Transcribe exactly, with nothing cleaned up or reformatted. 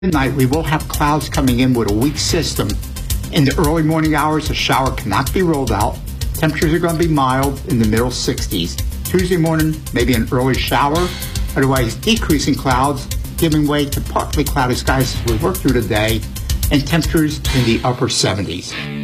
Tonight, we will have clouds coming in with a weak system. In the early morning hours, a shower cannot be rolled out. Temperatures are going to be mild in the middle sixties. Tuesday morning, maybe an early shower. Otherwise, decreasing clouds, giving way to partly cloudy skies as we work through the day, and temperatures in the upper seventies.